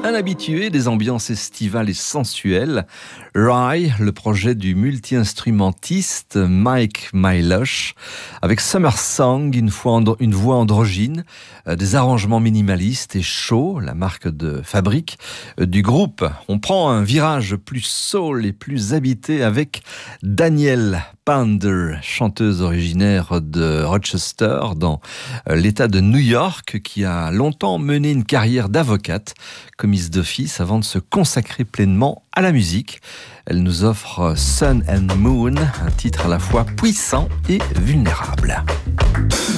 un habitué des ambiances estivales et sensuelles. Rye, le projet du multi-instrumentiste Mike Milosh, avec Summer Song, une voix androgyne, des arrangements minimalistes et chauds, la marque de fabrique du groupe. On prend un virage plus soul et plus habité avec Danielle Pounder, chanteuse originaire de Rochester, dans l'État de New York, qui a longtemps mené une carrière d'avocate, commise d'office, avant de se consacrer pleinement à la musique. Elle nous offre Sun and Moon, un titre à la fois puissant et vulnérable.